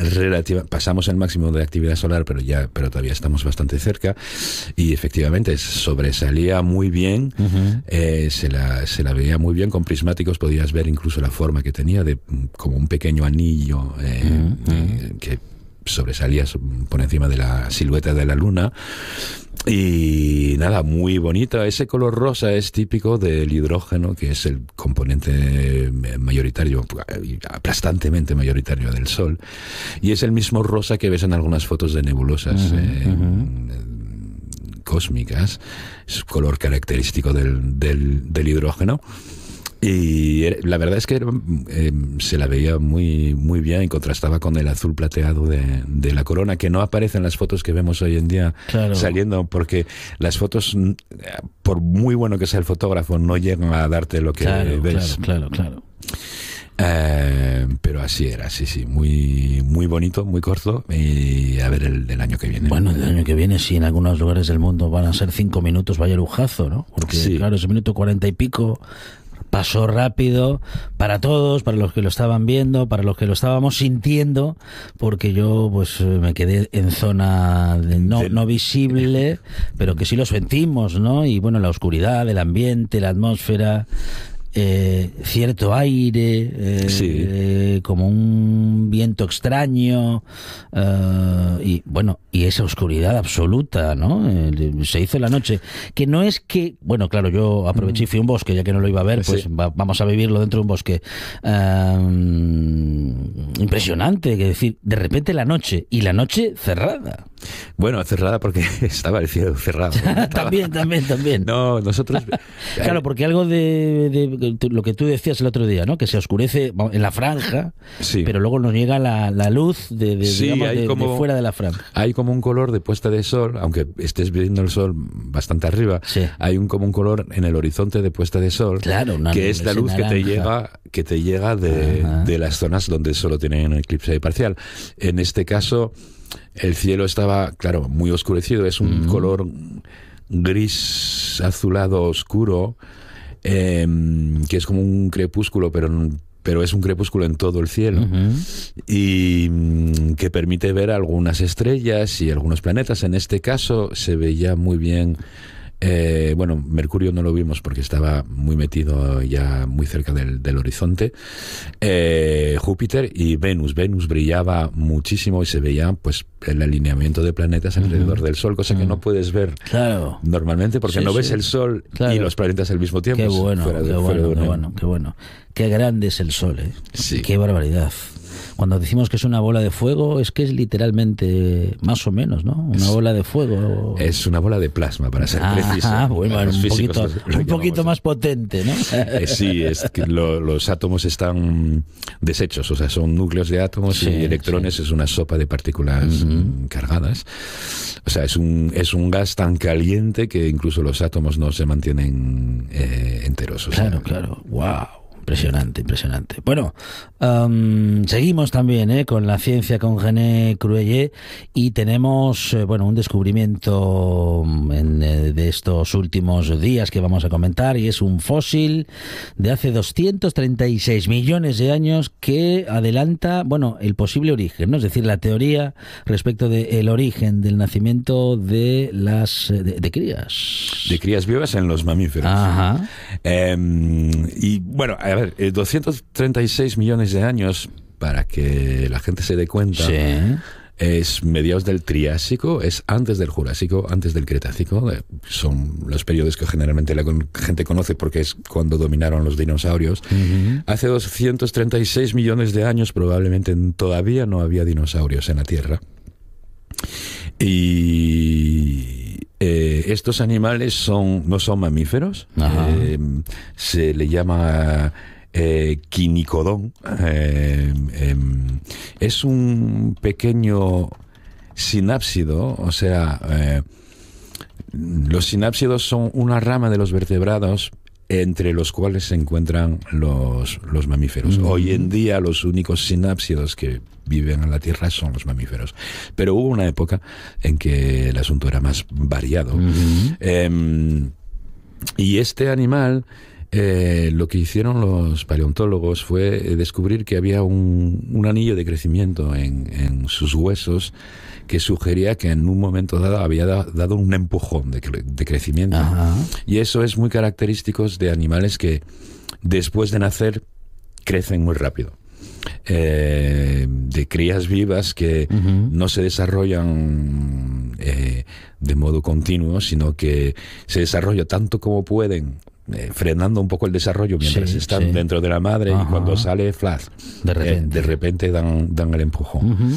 pasamos el máximo de actividad solar, pero todavía estamos bastante cerca, y efectivamente sobresalía muy bien. Se la veía muy bien con prismáticos, podías ver incluso la forma que tenía de como un pequeño anillo que sobresalía por encima de la silueta de la luna. Y nada, muy bonita. Ese color rosa es típico del hidrógeno, que es el componente mayoritario, aplastantemente mayoritario del Sol, y es el mismo rosa que ves en algunas fotos de nebulosas cósmicas. Es color característico del hidrógeno. Y la verdad es que se la veía muy, muy bien, y contrastaba con el azul plateado de la corona, que no aparece en las fotos que vemos hoy en día saliendo, porque las fotos, por muy bueno que sea el fotógrafo, no llegan a darte lo que ves. Claro. Pero así era, sí, muy, muy bonito, muy corto, y a ver el del año que viene. Bueno, el año que viene, sí, en algunos lugares del mundo van a ser 5 minutos, vaya lujazo, ¿no? Porque claro, ese minuto 40 y pico pasó rápido para todos, para los que lo estaban viendo, para los que lo estábamos sintiendo, porque yo pues me quedé en zona no visible, pero que sí lo sentimos, ¿no? Y bueno, la oscuridad, el ambiente, la atmósfera, cierto aire, como un viento extraño, y bueno, y esa oscuridad absoluta, ¿no? Se hizo la noche, que no es que, bueno, claro, yo aproveché y fui a un bosque, ya que no lo iba a ver, pues vamos a vivirlo dentro de un bosque. Impresionante, que decir, de repente la noche, y la noche cerrada. Bueno, cerrada porque estaba el cielo cerrado. También. No, nosotros... Claro, porque algo de lo que tú decías el otro día, ¿no? Que se oscurece en la franja, pero luego nos llega la luz digamos, de fuera de la franja. Hay como un color de puesta de sol, aunque estés viendo el sol bastante arriba, hay como un color en el horizonte de puesta de sol, que es la luz que te llega de las zonas donde solo tienen eclipse parcial. En este caso, el cielo estaba, claro, muy oscurecido, es un color gris azulado oscuro, que es como un crepúsculo, pero es un crepúsculo en todo el cielo, y que permite ver algunas estrellas y algunos planetas. En este caso se veía muy bien. Bueno, Mercurio no lo vimos porque estaba muy metido ya muy cerca del horizonte. Júpiter y Venus brillaba muchísimo, y se veía pues el alineamiento de planetas alrededor del Sol, cosa que no puedes ver normalmente, porque no ves el Sol y los planetas al mismo tiempo. Qué bueno. Qué grande es el Sol, ¿eh? Sí. Qué barbaridad. Cuando decimos que es una bola de fuego, es que es literalmente, más o menos, ¿no? Una bola de fuego. Es una bola de plasma, para ser preciso. Bueno, un poquito más potente, ¿no? Sí, es que los átomos están deshechos, o sea, son núcleos de átomos, y electrones es una sopa de partículas cargadas. O sea, es un gas tan caliente que incluso los átomos no se mantienen enteros. O sea, claro. ¡Wow! Impresionante. Bueno, seguimos también con la ciencia con René Cruellet, y tenemos un descubrimiento de estos últimos días que vamos a comentar, y es un fósil de hace 236 millones de años que adelanta el posible origen, ¿no? Es decir, la teoría respecto del origen del nacimiento de las de crías. De crías vivas en los mamíferos. Ajá. Y bueno, a ver, 236 millones de años, para que la gente se dé cuenta, es mediados del Triásico, es antes del Jurásico, antes del Cretácico. Son los periodos que generalmente la gente conoce porque es cuando dominaron los dinosaurios. Hace 236 millones de años probablemente todavía no había dinosaurios en la Tierra. Y estos animales no son mamíferos. Se le llama quinicodón. Es un pequeño sinápsido, o sea, los sinápsidos son una rama de los vertebrados entre los cuales se encuentran los mamíferos. Hoy en día los únicos sinápsidos que viven en la Tierra son los mamíferos. Pero hubo una época en que el asunto era más variado. Y este animal lo que hicieron los paleontólogos fue descubrir que había un anillo de crecimiento en sus huesos que sugería que en un momento dado había dado un empujón de crecimiento. Ajá. Y eso es muy característico de animales que después de nacer crecen muy rápido. De crías vivas que no se desarrollan de modo continuo, sino que se desarrollan tanto como pueden, frenando un poco el desarrollo mientras están dentro de la madre. Ajá. Y cuando sale flash, de repente dan el empujón.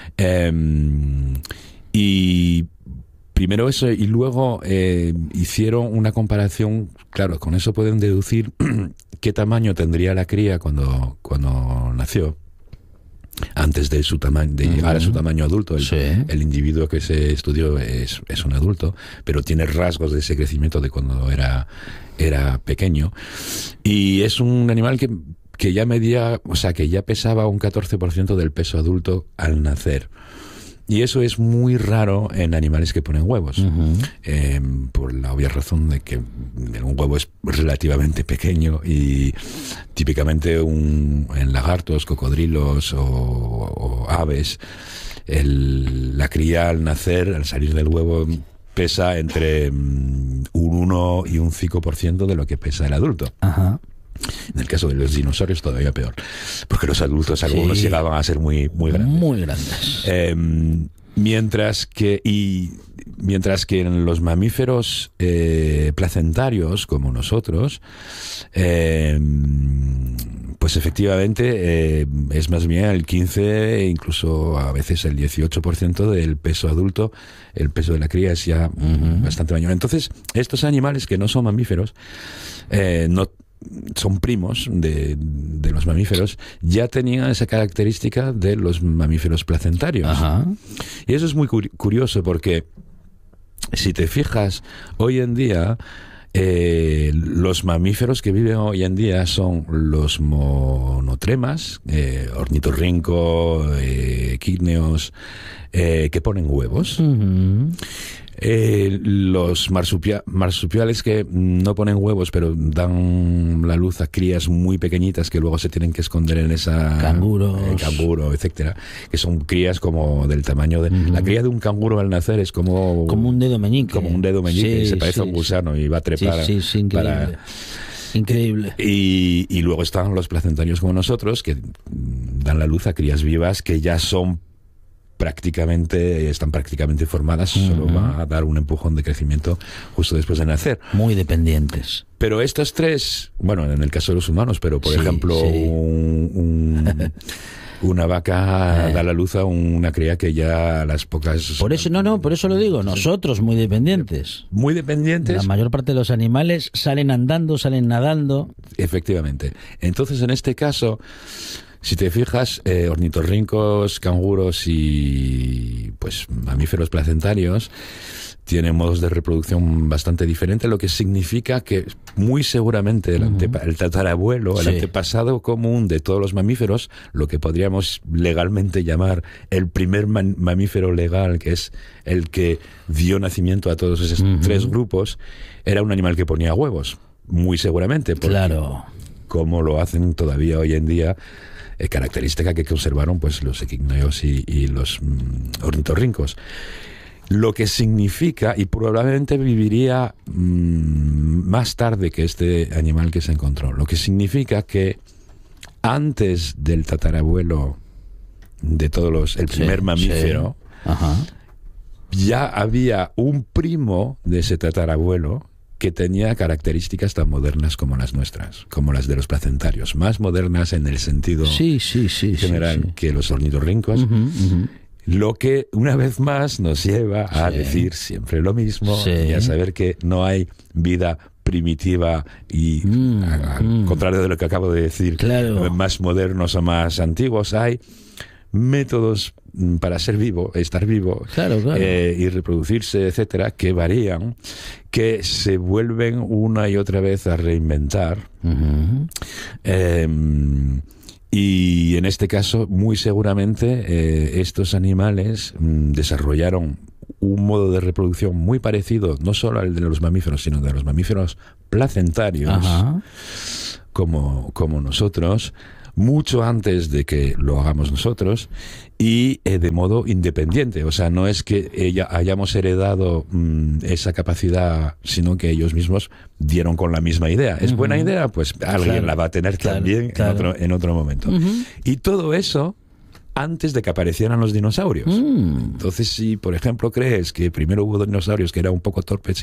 Y primero eso, y luego hicieron una comparación. Claro, con eso pueden deducir qué tamaño tendría la cría cuando nació, antes de su tamaño, de llegar a su tamaño adulto. El individuo que se estudió es un adulto, pero tiene rasgos de ese crecimiento de cuando era pequeño. Y es un animal que ya medía, o sea, que ya pesaba un 14% del peso adulto al nacer. Y eso es muy raro en animales que ponen huevos, por la obvia razón de que un huevo es relativamente pequeño y típicamente en lagartos, cocodrilos o aves, la cría al nacer, al salir del huevo, pesa entre un 1 y un 5% de lo que pesa el adulto. Ajá. En el caso de los dinosaurios todavía peor, porque los adultos algunos llegaban a ser muy, muy grandes. Muy grandes. Mientras que en los mamíferos placentarios, como nosotros, pues efectivamente es más bien el 15%, incluso a veces el 18% del peso adulto. El peso de la cría es ya bastante mayor. Entonces, estos animales que no son mamíferos, no son primos de los mamíferos, ya tenían esa característica de los mamíferos placentarios. Ajá. Y eso es muy curioso, porque si te fijas, hoy en día los mamíferos que viven hoy en día son los monotremas, ornitorrinco, equíneos, que ponen huevos. Los marsupiales que no ponen huevos, pero dan la luz a crías muy pequeñitas que luego se tienen que esconder en esa... Canguro, etcétera. Que son crías como del tamaño de... La cría de un canguro al nacer es como un dedo meñique. Como un dedo meñique. Se parece a un gusano y va a trepar. Increíble. Increíble. Y luego están los placentarios como nosotros, que dan la luz a crías vivas que ya están prácticamente formadas, solo va a dar un empujón de crecimiento justo después de nacer. Muy dependientes. Pero estos tres, bueno, en el caso de los humanos, pero por ejemplo, una vaca da la luz a una cría que ya a las pocas... Por eso lo digo, nosotros muy dependientes. Muy dependientes. La mayor parte de los animales salen andando, salen nadando. Efectivamente. Entonces, en este caso, si te fijas, ornitorrincos, canguros y pues mamíferos placentarios tienen modos de reproducción bastante diferentes, lo que significa que muy seguramente el tatarabuelo, el antepasado común de todos los mamíferos, lo que podríamos legalmente llamar el primer mamífero legal, que es el que dio nacimiento a todos esos tres grupos, era un animal que ponía huevos, muy seguramente. Claro. Como lo hacen todavía hoy en día, característica que conservaron pues los equíneos y los ornitorrincos. Lo que significa, y probablemente viviría más tarde que este animal que se encontró, lo que significa que antes del tatarabuelo de todos el primer mamífero, ya había un primo de ese tatarabuelo que tenía características tan modernas como las nuestras, como las de los placentarios, más modernas en el sentido general que los ornitorrincos. Lo que una vez más nos lleva a decir siempre lo mismo y a saber que no hay vida primitiva y al contrario de lo que acabo de decir, más modernos o más antiguos, hay métodos para ser vivo, estar vivo y reproducirse, etcétera, que varían, que se vuelven una y otra vez a reinventar. Y en este caso, muy seguramente, estos animales desarrollaron un modo de reproducción muy parecido, no solo al de los mamíferos, sino de los mamíferos placentarios, como nosotros, mucho antes de que lo hagamos nosotros, y de modo independiente. O sea, no es que hayamos heredado esa capacidad, sino que ellos mismos dieron con la misma idea. ¿Es buena idea? Pues alguien la va a tener también en otro momento. Y todo eso antes de que aparecieran los dinosaurios. Entonces, si por ejemplo crees que primero hubo dinosaurios que eran un poco torpes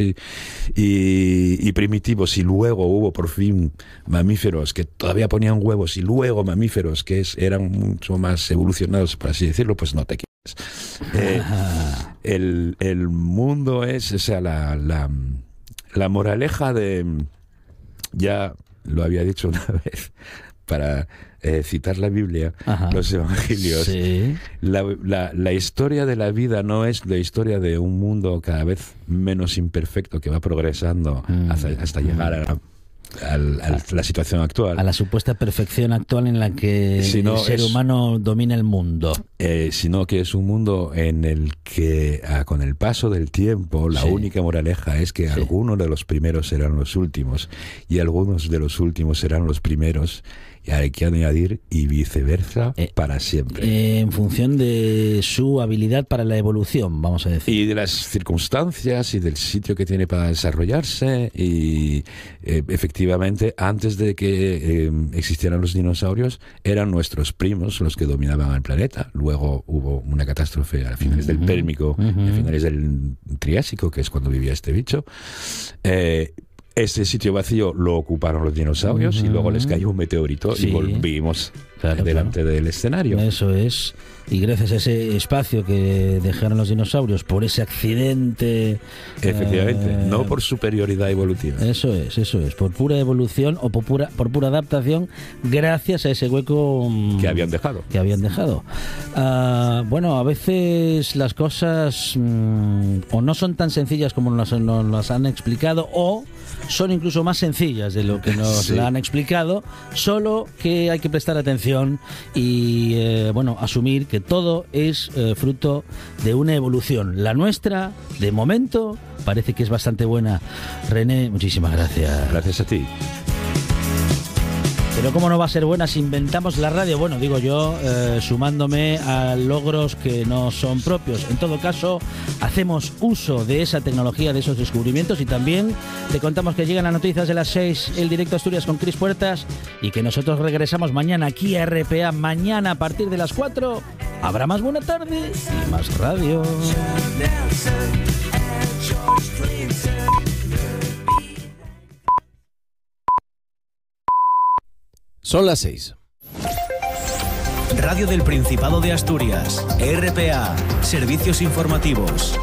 y primitivos, y luego hubo por fin mamíferos que todavía ponían huevos, y luego mamíferos que eran mucho más evolucionados, por así decirlo, pues no te quieres. El mundo es, o sea, la moraleja de... Ya lo había dicho una vez, para citar la Biblia, los evangelios. Sí. La historia de la vida no es la historia de un mundo cada vez menos imperfecto que va progresando hasta llegar a la situación actual. A la supuesta perfección actual en la que el ser humano domina el mundo. Sino que es un mundo en el que, con el paso del tiempo, la única moraleja es que algunos de los primeros serán los últimos, y algunos de los últimos serán los primeros. Y hay que añadir, y viceversa, para siempre. En función de su habilidad para la evolución, vamos a decir. Y de las circunstancias y del sitio que tiene para desarrollarse. Y efectivamente, antes de que existieran los dinosaurios, eran nuestros primos los que dominaban el planeta. Luego hubo una catástrofe a finales del Pérmico, a finales del Triásico, que es cuando vivía este bicho. Ese sitio vacío lo ocuparon los dinosaurios, y luego les cayó un meteorito y volvimos delante del escenario. Eso es. Y gracias a ese espacio que dejaron los dinosaurios por ese accidente... Efectivamente, no por superioridad evolutiva. Eso es. Por pura evolución o por pura adaptación, gracias a ese hueco que habían dejado. Bueno, a veces las cosas o no son tan sencillas como nos las han explicado, o son incluso más sencillas de lo que nos la han explicado, solo que hay que prestar atención y asumir que todo es fruto de una evolución. La nuestra, de momento, parece que es bastante buena. René, muchísimas gracias. Gracias a ti. Pero cómo no va a ser buena si inventamos la radio. Bueno, digo yo, sumándome a logros que no son propios. En todo caso, hacemos uso de esa tecnología, de esos descubrimientos, y también te contamos que llegan las noticias de las 6, el Directo Asturias con Cris Puertas, y que nosotros regresamos mañana aquí a RPA. Mañana a partir de las 4 habrá más Buena Tarde y más radio. Son las 6. Radio del Principado de Asturias, RPA, servicios informativos.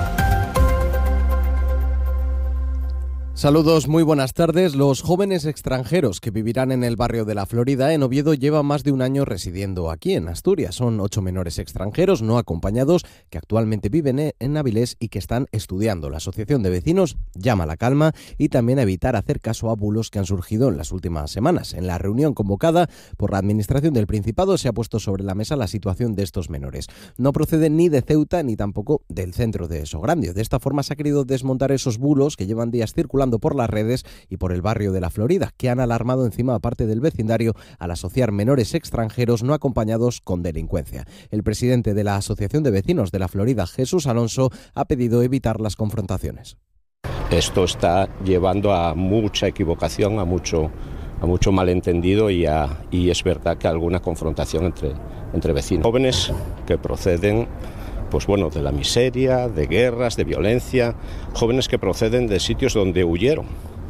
Saludos, muy buenas tardes. Los jóvenes extranjeros que vivirán en el barrio de La Florida, en Oviedo, llevan más de un año residiendo aquí en Asturias. Son 8 menores extranjeros no acompañados que actualmente viven en Avilés y que están estudiando. La Asociación de Vecinos llama a la calma y también a evitar hacer caso a bulos que han surgido en las últimas semanas. En la reunión convocada por la Administración del Principado se ha puesto sobre la mesa la situación de estos menores. No proceden ni de Ceuta ni tampoco del centro de Sograndio. De esta forma se ha querido desmontar esos bulos que llevan días circulando por las redes y por el barrio de La Florida, que han alarmado encima a parte del vecindario al asociar menores extranjeros no acompañados con delincuencia. El presidente de la Asociación de Vecinos de La Florida, Jesús Alonso, ha pedido evitar las confrontaciones. Esto está llevando a mucha equivocación, a mucho malentendido y es verdad que alguna confrontación entre vecinos. Jóvenes que proceden de la miseria, de guerras, de violencia, jóvenes que proceden de sitios donde huyeron.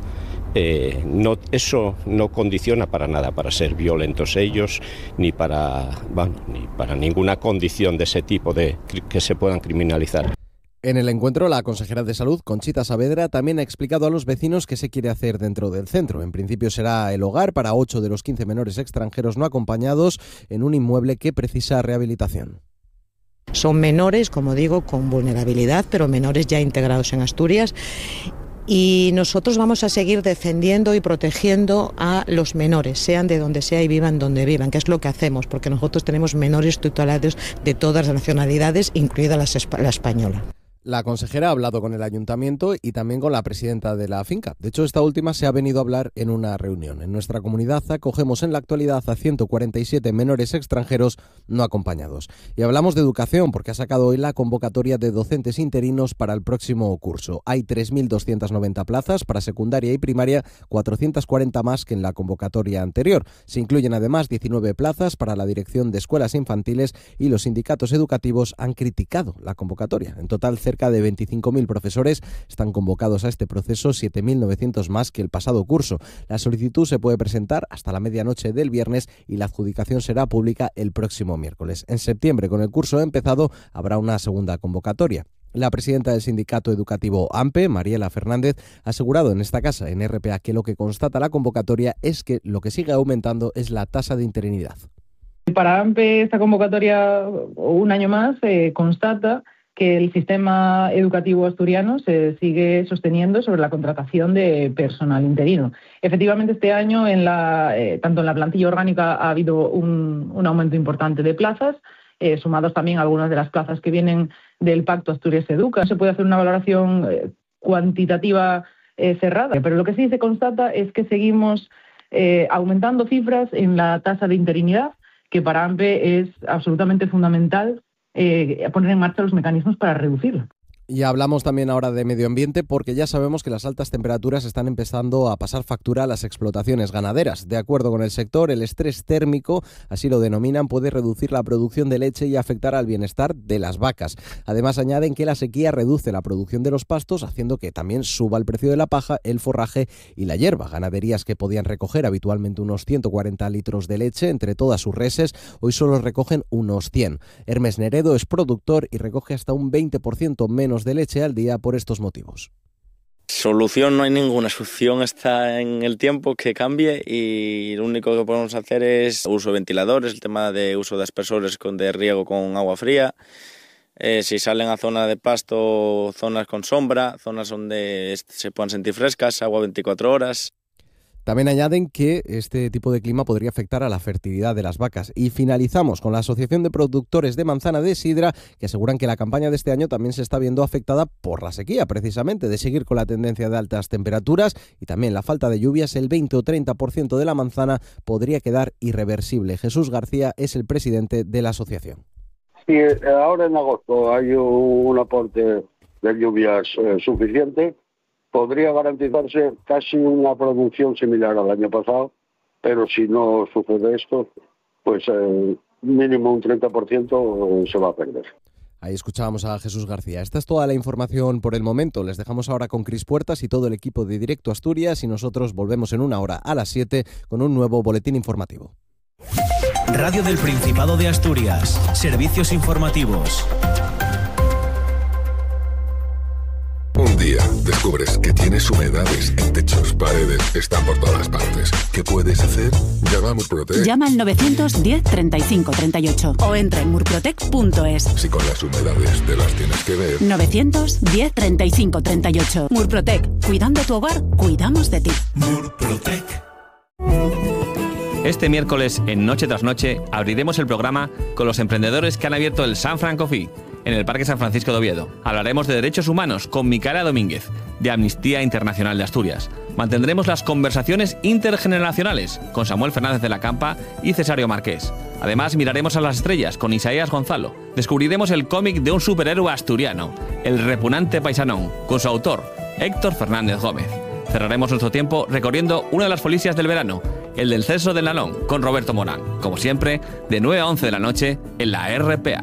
Eso no condiciona para nada para ser violentos ellos, ni para ninguna condición de ese tipo que se puedan criminalizar. En el encuentro, la consejera de Salud, Conchita Saavedra, también ha explicado a los vecinos qué se quiere hacer dentro del centro. En principio será el hogar para 8 de los 15 menores extranjeros no acompañados en un inmueble que precisa rehabilitación. Son menores, como digo, con vulnerabilidad, pero menores ya integrados en Asturias. Y nosotros vamos a seguir defendiendo y protegiendo a los menores, sean de donde sea y vivan donde vivan, que es lo que hacemos, porque nosotros tenemos menores tutelados de todas las nacionalidades, incluida la española. La consejera ha hablado con el ayuntamiento y también con la presidenta de la finca. De hecho, esta última se ha venido a hablar en una reunión. En nuestra comunidad acogemos en la actualidad a 147 menores extranjeros no acompañados. Y hablamos de educación porque ha sacado hoy la convocatoria de docentes interinos para el próximo curso. Hay 3.290 plazas para secundaria y primaria, 440 más que en la convocatoria anterior. Se incluyen además 19 plazas para la dirección de escuelas infantiles y los sindicatos educativos han criticado la convocatoria. En total, cerca de 25.000 profesores están convocados a este proceso, 7.900 más que el pasado curso. La solicitud se puede presentar hasta la medianoche del viernes y la adjudicación será pública el próximo miércoles. En septiembre, con el curso empezado, habrá una segunda convocatoria. La presidenta del sindicato educativo AMPE, Mariela Fernández, ha asegurado en esta casa, en RPA, que lo que constata la convocatoria es que lo que sigue aumentando es la tasa de interinidad. Para AMPE, esta convocatoria, un año más, constata que el sistema educativo asturiano se sigue sosteniendo sobre la contratación de personal interino. Efectivamente, este año, tanto en la plantilla orgánica ha habido un aumento importante de plazas, sumados también a algunas de las plazas que vienen del Pacto Asturias Educa. Se puede hacer una valoración cuantitativa cerrada, pero lo que sí se constata es que seguimos aumentando cifras en la tasa de interinidad, que para AMPE es absolutamente fundamental poner en marcha los mecanismos para reducirlo. Y hablamos también ahora de medio ambiente porque ya sabemos que las altas temperaturas están empezando a pasar factura a las explotaciones ganaderas. De acuerdo con el sector, el estrés térmico, así lo denominan, puede reducir la producción de leche y afectar al bienestar de las vacas. Además, añaden que la sequía reduce la producción de los pastos, haciendo que también suba el precio de la paja, el forraje y la hierba. Ganaderías que podían recoger habitualmente unos 140 litros de leche entre todas sus reses, hoy solo recogen unos 100. Hermes Neredo es productor y recoge hasta un 20% menos de leche al día por estos motivos. Solución no hay ninguna, solución está en el tiempo que cambie y lo único que podemos hacer es uso de ventiladores, el tema de uso de aspersores de riego con agua fría, si salen a zona de pasto, zonas con sombra, zonas donde se puedan sentir frescas, agua 24 horas. También añaden que este tipo de clima podría afectar a la fertilidad de las vacas. Y finalizamos con la Asociación de Productores de Manzana de Sidra, que aseguran que la campaña de este año también se está viendo afectada por la sequía, precisamente, de seguir con la tendencia de altas temperaturas y también la falta de lluvias. El 20 o 30% de la manzana podría quedar irreversible. Jesús García es el presidente de la asociación. Sí, ahora en agosto hay un aporte de lluvias suficiente. Podría garantizarse casi una producción similar al año pasado, pero si no sucede esto, pues mínimo un 30% se va a perder. Ahí escuchábamos a Jesús García. Esta es toda la información por el momento. Les dejamos ahora con Cris Puertas y todo el equipo de Directo Asturias y nosotros volvemos en una hora a las 7 con un nuevo boletín informativo. Radio del Principado de Asturias. Servicios informativos. Un día descubres que tienes humedades en techos, paredes, están por todas partes. ¿Qué puedes hacer? Llama a Murprotec. Llama al 910 35 38 o entra en murprotec.es. Si con las humedades te las tienes que ver. 910 35 38. Murprotec. Cuidando tu hogar, cuidamos de ti. Murprotec. Este miércoles, en Noche tras Noche, abriremos el programa con los emprendedores que han abierto el San Fran Coffee en el Parque San Francisco de Oviedo. Hablaremos de derechos humanos con Micaela Domínguez, de Amnistía Internacional de Asturias. Mantendremos las conversaciones intergeneracionales con Samuel Fernández de la Campa y Cesario Marqués. Además, miraremos a las estrellas con Isaías Gonzalo. Descubriremos el cómic de un superhéroe asturiano, El repugnante paisanón, con su autor, Héctor Fernández Gómez. Cerraremos nuestro tiempo recorriendo una de las policias del verano, el del Censo del Nalón, con Roberto Morán. Como siempre, de 9 a 11 de la noche en la RPA.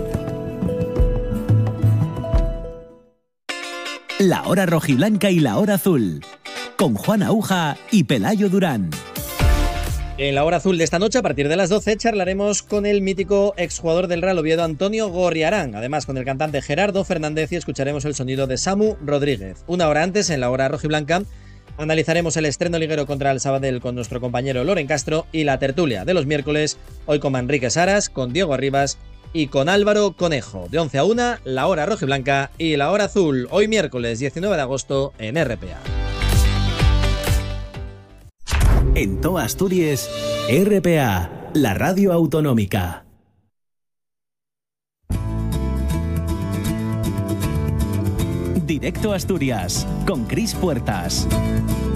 La hora rojiblanca y la hora azul, con Juan Aúja y Pelayo Durán. En la hora azul de esta noche, a partir de las 12, charlaremos con el mítico exjugador del Real Oviedo, Antonio Gorriarán. Además, con el cantante Gerardo Fernández y escucharemos el sonido de Samu Rodríguez. Una hora antes, en la hora rojiblanca, analizaremos el estreno liguero contra el Sabadell con nuestro compañero Loren Castro y la tertulia de los miércoles, hoy con Manrique Saras, con Diego Arribas y con Álvaro Conejo. De 11 a 1, la hora rojiblanca y la hora azul, hoy miércoles 19 de agosto en RPA. En toda Asturias, RPA, la radio autonómica. Directo a Asturias, con Cris Puertas.